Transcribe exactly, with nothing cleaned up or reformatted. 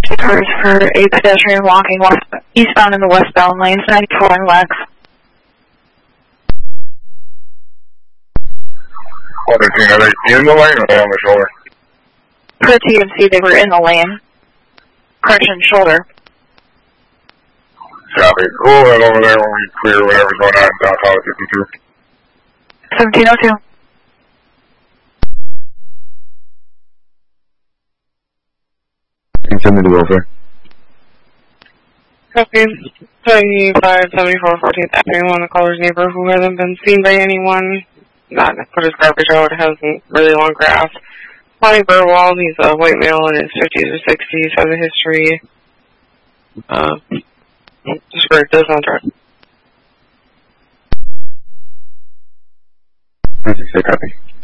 Two cars for a pedestrian walking west, eastbound in the westbound lanes, ninety-four and Lex. What is he, are they in the lane or on the shoulder? Per T M C, they were in the lane. Correction, shoulder. Copy. Roll that over there when we clear whatever's going on down Highway fifty-two. seventeen oh two. Continue to welfare. Copy. seventy-five seventy-four fourteenth Avenue, one of the caller's neighbor who hasn't been seen by anyone. Not put his garbage out, hasn't really long grass. Lonnie Burwald, he's a white male in his fifties or sixties, has a history. Uh, just where it does not drive. Copy.